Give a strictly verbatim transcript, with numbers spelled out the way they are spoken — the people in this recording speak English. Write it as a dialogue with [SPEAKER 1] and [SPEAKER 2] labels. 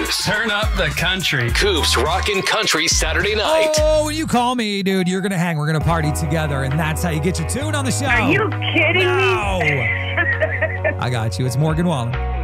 [SPEAKER 1] Coops.
[SPEAKER 2] Turn up the country.
[SPEAKER 1] Coops Rockin' Country Saturday night.
[SPEAKER 3] Oh, when you call me, dude, you're going to hang. We're going to party together, and that's how you get your tune on the show.
[SPEAKER 4] Are you kidding
[SPEAKER 3] no.
[SPEAKER 4] me?
[SPEAKER 3] I got you. It's Morgan Wallen.